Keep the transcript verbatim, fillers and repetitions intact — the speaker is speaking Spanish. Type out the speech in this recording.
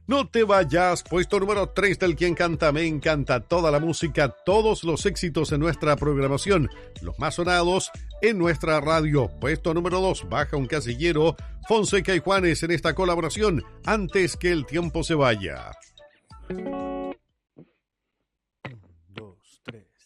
No te vayas, puesto número tres del Quien Canta Me Encanta, toda la música, todos los éxitos en nuestra programación, los más sonados en nuestra radio. Puesto número dos, baja un casillero, Fonseca y Juanes en esta colaboración, Antes que el tiempo se vaya.